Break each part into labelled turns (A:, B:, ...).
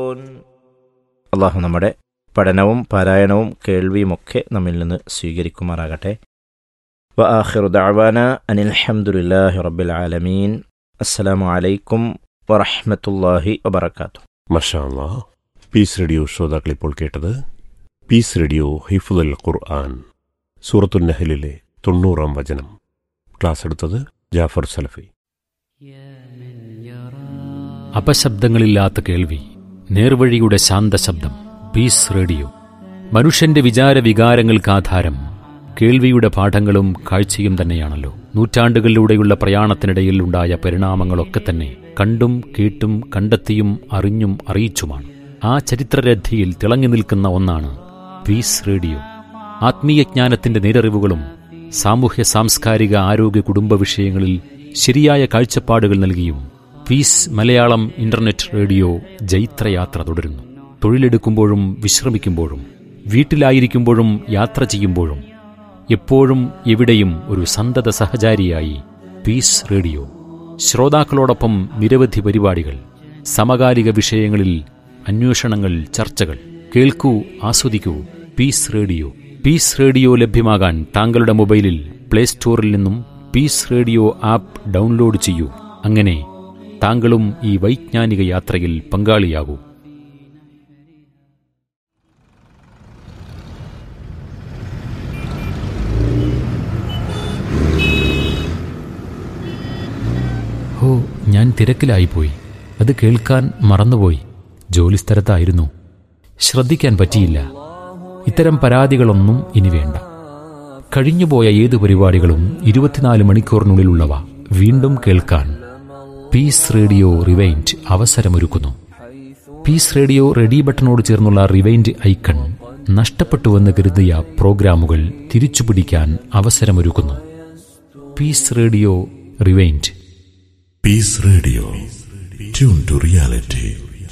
A: അള്ളാഹു നമ്മുടെ പഠനവും പാരായണവും കേൾവിയുമൊക്കെ നമ്മിൽ നിന്ന് സ്വീകരിക്കുമാറാകട്ടെ. വആഖിറു ദഅവാനാ അനിൽ ഹംദുലില്ലാഹി റബ്ബിൽ ആലമീൻ. അസ്സലാമു അലൈക്കും വറഹ്മത്തുള്ളാഹി വബറകാതുഹു.
B: മാഷാ അല്ലാഹ്. പീസ് റേഡിയോ ശ്രോതാക്കൾ ഇപ്പോൾ കേട്ടത് പീസ് റേഡിയോ ഹിഫ്ളുൽ ഖുർആൻ സൂറത്തുൻ നഹ്ലിലെ 90-ാം വചനം. ക്ലാസ് എടുത്തത് ജാഫർ സലഫി.
C: അപശബ്ദങ്ങളില്ലാത്ത കേൾവി, നേർവഴിയുടെ ശാന്തശബ്ദം. പീസ് റേഡിയോ മനുഷ്യന്റെ വിചാരവികാരങ്ങൾക്ക് ആധാരം കേൾവിയുടെ പാഠങ്ങളും കാഴ്ചയും തന്നെയാണല്ലോ. നൂറ്റാണ്ടുകളിലൂടെയുള്ള പ്രയാണത്തിനിടയിൽ ഉണ്ടായ പരിണാമങ്ങളൊക്കെ തന്നെ കണ്ടും കേട്ടും കണ്ടെത്തിയും അറിഞ്ഞും അറിയിച്ചുമാണ്. ആ ചരിത്രരഥിയിൽ തിളങ്ങി നിൽക്കുന്ന ഒന്നാണ് പീസ് റേഡിയോ. ആത്മീയജ്ഞാനത്തിന്റെ നേരറിവുകളും സാമൂഹ്യ സാംസ്കാരിക ആരോഗ്യ കുടുംബ വിഷയങ്ങളിൽ ശരിയായ കാഴ്ചപ്പാടുകൾ നൽകിയും പീസ് മലയാളം ഇന്റർനെറ്റ് റേഡിയോ ജൈത്രയാത്ര തുടരുന്നു. തൊഴിലെടുക്കുമ്പോഴും വിശ്രമിക്കുമ്പോഴും വീട്ടിലായിരിക്കുമ്പോഴും യാത്ര ചെയ്യുമ്പോഴും എപ്പോഴും എവിടെയും ഒരു സന്തത സഹചാരിയായി പീസ് റേഡിയോ. ശ്രോതാക്കളോടൊപ്പം നിരവധി പരിപാടികൾ, സമകാലിക വിഷയങ്ങളിൽ അന്വേഷണങ്ങൾ, ചർച്ചകൾ. കേൾക്കൂ, ആസ്വദിക്കൂ. Piece radio. പീസ് റേഡിയോ ലഭ്യമാകാൻ താങ്കളുടെ മൊബൈലിൽ പ്ലേ സ്റ്റോറിൽ നിന്നും പീസ് റേഡിയോ ആപ്പ് ഡൗൺലോഡ് ചെയ്യൂ. അങ്ങനെ താങ്കളും ഈ വൈജ്ഞാനിക യാത്രയിൽ പങ്കാളിയാകൂ. ഓ, ഞാൻ തിരക്കിലായിപ്പോയി. അത് കേൾക്കാൻ മറന്നുപോയി. ജോലിസ്ഥലത്തായിരുന്നു, ശ്രദ്ധിക്കാൻ പറ്റിയില്ല. ഇത്തരം പരാതികളൊന്നും ഇനി വേണ്ട. കഴിഞ്ഞുപോയ ഏതു പരിപാടികളും 24 മണിക്കൂറിനുള്ളിലുള്ളവ വീണ്ടും കേൾക്കാൻ piece radio rewind അവസരമൊരുക്കുന്നു. Piece radio ready ബട്ടണോട് ചേർന്നുള്ള റിവൈൻഡ് ഐക്കൺ നഷ്ടപ്പെട്ടുവെന്ന് കരുതിയ പ്രോഗ്രാമുകൾ തിരിച്ചുപിടിക്കാൻ അവസരമൊരുക്കുന്നു. Piece radio rewind.
D: Piece radio, tune to reality.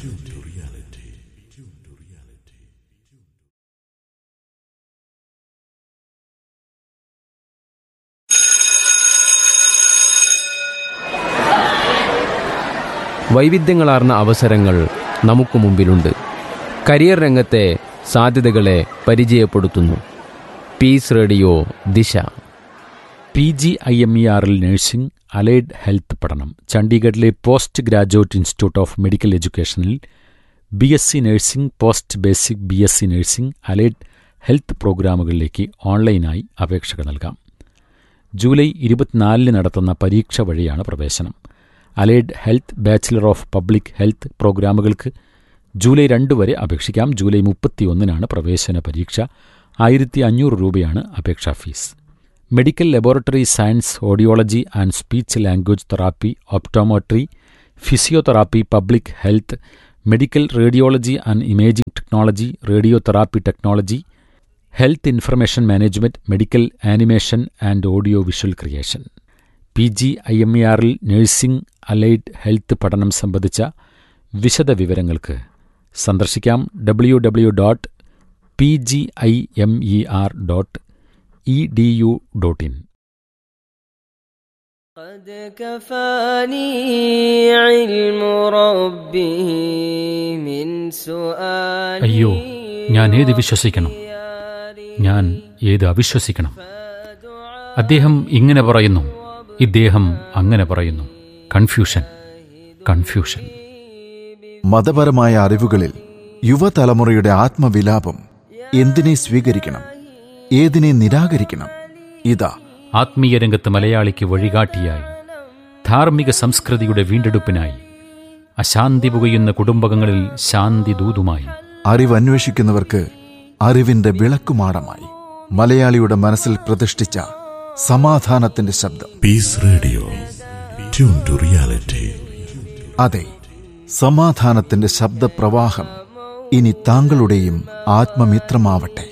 E: വൈവിധ്യങ്ങളാർന്ന അവസരങ്ങൾ നമുക്ക് മുമ്പിലുണ്ട്. കരിയർ രംഗത്തെ സാധ്യതകളെ പരിചയപ്പെടുത്തുന്നു പീസ് റേഡിയോ ദിശ.
C: PGIMERൽ നഴ്സിംഗ്, അലൈഡ് ഹെൽത്ത് പഠനം. ചണ്ഡീഗഡിലെ post graduate institute of medical എഡ്യൂക്കേഷനിൽ BSc nursing, post basic BSc nursing, allied health പ്രോഗ്രാമുകളിലേക്ക് ഓൺലൈനായി അപേക്ഷകൾ നൽകാം. ജൂലൈ 24 നടത്തുന്ന പരീക്ഷ വഴിയാണ് പ്രവേശനം. Allied health, bachelor of public health പ്രോഗ്രാമുകൾക്ക് July 2 വരെ അപേക്ഷിക്കാം. ജൂലൈ 31 പ്രവേശന പരീക്ഷ. 1500 രൂപയാണ് അപേക്ഷാ fees. Medical laboratory science, audiology and speech language therapy, optometry, physiotherapy, public health, medical radiology and imaging technology, radio therapy technology, health information management, medical animation and audio visual creation. PGIMERൽ nursing, allied health പഠനം സംബന്ധിച്ച വിശദ വിവരങ്ങൾക്ക് സന്ദർശിക്കാം www.pgimer.edu.in. അയ്യോ, ഞാൻ ഏത് വിശ്വസിക്കണം? ഞാൻ ഏത് അവിശ്വസിക്കണം? അദ്ദേഹം ഇങ്ങനെ പറയുന്നു, ഇദ്ദേഹം അങ്ങനെ പറയുന്നു. കൺഫ്യൂഷൻ.
F: മതപരമായ അറിവുകളിൽ യുവതലമുറയുടെ ആത്മവിലാപം. എന്തിനെ സ്വീകരിക്കണം, ഏതിനെ നിരാകരിക്കണം? ഇതാ
C: ആത്മീയ രംഗത്ത് മലയാളിക്ക് വഴികാട്ടിയായി, ധാർമ്മിക സംസ്കൃതിയുടെ വീണ്ടെടുപ്പിനായി, അശാന്തി പുകയുന്ന കുടുംബങ്ങളിൽ ശാന്തി ദൂതുമായി,
F: അറിവന്വേഷിക്കുന്നവർക്ക് അറിവിന്റെ വിളക്കുമാടമായി, മലയാളിയുടെ മനസ്സിൽ പ്രതിഷ്ഠിച്ച സമാധാനത്തിന്റെ ശബ്ദം.
D: Piece radio, tune to reality.
F: അതെ, സമാധാനത്തിന്റെ ശബ്ദപ്രവാഹം ഇനി താങ്കളുടെയും ആത്മമിത്രമാവട്ടെ.